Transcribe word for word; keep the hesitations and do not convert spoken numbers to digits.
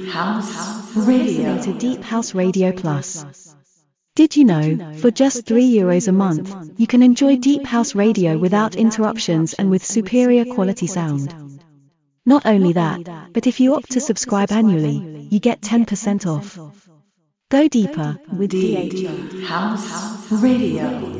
House Radio. Listening to Deep House Radio Plus. Did you know, for just three euros a month, you can enjoy Deep House Radio without interruptions and with superior quality sound? Not only that, but if you opt to subscribe annually, you get ten percent off. Go deeper with D H House Radio.